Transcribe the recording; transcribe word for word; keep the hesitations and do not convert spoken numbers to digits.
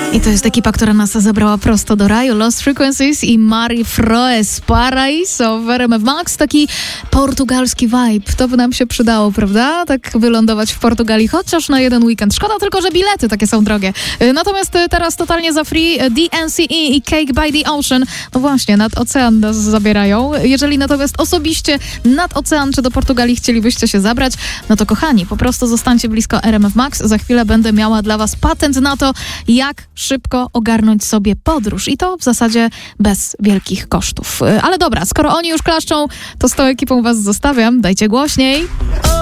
I to jest ekipa, która nas zabrała prosto do raju. Lost Frequencies i Mari Froes Paraíso w R M F Max. Taki portugalski vibe. To by nam się przydało, prawda? Tak wylądować w Portugalii, chociaż na jeden weekend. Szkoda tylko, że bilety takie są drogie. Natomiast teraz totalnie za free D N C E i Cake by the Ocean. No właśnie, nad ocean nas zabierają. Jeżeli natomiast osobiście nad ocean czy do Portugalii chcielibyście się zabrać, no to kochani, po prostu zostańcie blisko R M F Max. Za chwilę będę miała dla was patent na to, jak szybko ogarnąć sobie podróż i to w zasadzie bez wielkich kosztów. Ale dobra, skoro oni już klaszczą, to z tą ekipą was zostawiam. Dajcie głośniej.